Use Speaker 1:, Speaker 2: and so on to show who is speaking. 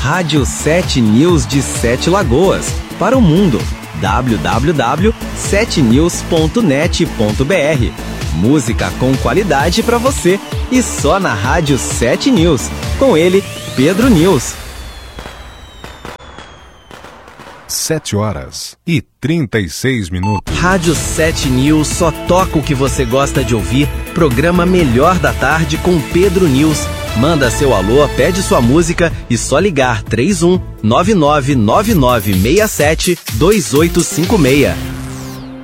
Speaker 1: Rádio 7 News de Sete Lagoas, para o mundo. www.7news.net.br. Música com qualidade para você e só na Rádio 7 News. Com ele, Pedro News.
Speaker 2: 7h36.
Speaker 1: Rádio 7 News só toca o que você gosta de ouvir. Programa Melhor da Tarde com Pedro News. Manda seu alô, pede sua música e só ligar 31 999967 2856.